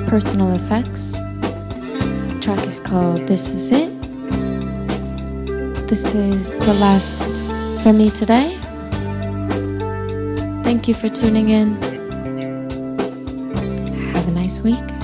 Personal Effects. The track is called This Is It. This is the last for me today. Thank you for tuning in. Have a nice week.